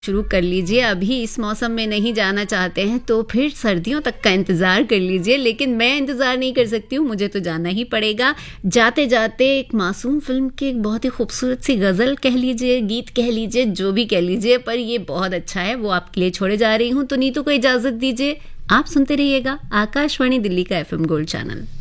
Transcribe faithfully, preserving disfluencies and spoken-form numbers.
शुरू कर लीजिए। अभी इस मौसम में नहीं जाना चाहते हैं तो फिर सर्दियों तक का इंतज़ार कर लीजिए, लेकिन मैं इंतज़ार नहीं कर सकती हूँ, मुझे तो जाना ही पड़ेगा। जाते जाते एक मासूम फिल्म की एक बहुत ही खूबसूरत सी गज़ल कह लीजिए, गीत कह लीजिए, जो भी कह लीजिए, पर ये बहुत अच्छा है, वो आपके लिए छोड़े जा रही हूँ। तो नीतू को इजाज़त दीजिए, आप सुनते रहिएगा आकाशवाणी दिल्ली का एफ एम गोल्ड चैनल।